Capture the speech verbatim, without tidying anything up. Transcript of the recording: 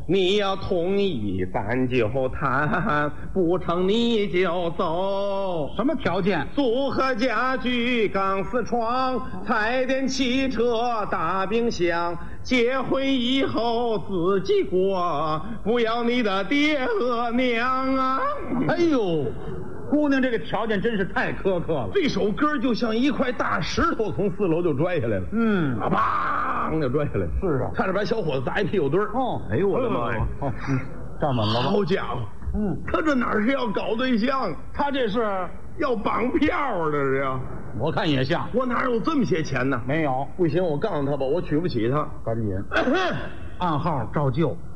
你要同意，咱就谈；不成，你就走。 什么条件？ 组合家具、钢丝床、彩电、汽车、大冰箱。结婚以后自己过，不要你的爹和娘啊！ 哎呦，姑娘这个条件真是太苛刻了。 这首歌就像一块大石头从四楼就拽下来了， 嗯， 啊，砰就拽下来了。 是啊， 差点把小伙子砸一屁股墩儿。 哦， 哎呦我的妈呀！ 哦，嗯，站稳了吧？ 好家伙， 嗯， 他这哪是要搞对象， 他这是要绑票的这呀！ 我看也像。 我哪有这么些钱呢？ 没有， 不行，我告诉他吧，我娶不起他。 赶紧暗号照旧。